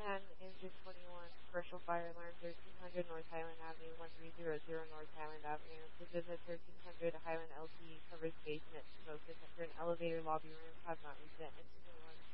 Manhattan, Engine 21, commercial fire alarm 1300 North Highland Avenue, 1300 North Highland Avenue. Visitors at 1300 Highland LT covers basement. Smoke detector and elevator lobby room have not reached yet.